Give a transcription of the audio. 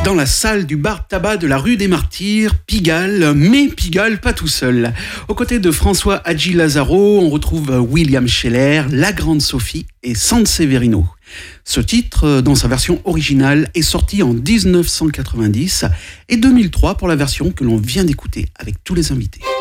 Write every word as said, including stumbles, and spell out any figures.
Dans la salle du bar tabac de la rue des Martyrs, Pigalle, mais Pigalle pas tout seul. Aux côtés de François Hadji Lazaro, on retrouve William Scheller, La Grande Sophie et Sanseverino. Ce titre, dans sa version originale, est sorti en dix-neuf cent quatre-vingt-dix et deux mille trois pour la version que l'on vient d'écouter avec tous les invités.